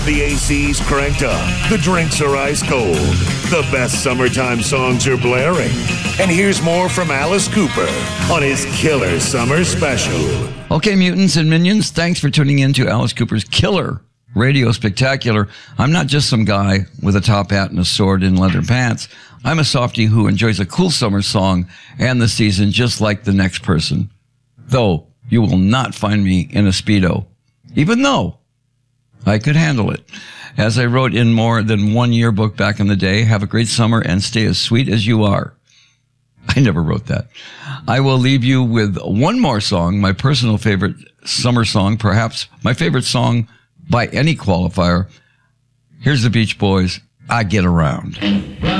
The AC's cranked up. The drinks are ice cold. The best summertime songs are blaring. And here's more from Alice Cooper on his Killer Summer Special. Okay, mutants and minions, thanks for tuning in to Alice Cooper's Killer Radio Spectacular. I'm not just some guy with a top hat and a sword and leather pants. I'm a softie who enjoys a cool summer song and the season just like the next person. Though you will not find me in a Speedo, even though I could handle it. As I wrote in more than one yearbook back in the day, have a great summer and stay as sweet as you are. I never wrote that. I will leave you with one more song, my personal favorite summer song, perhaps my favorite song by any qualifier. Here's the Beach Boys, I Get Around.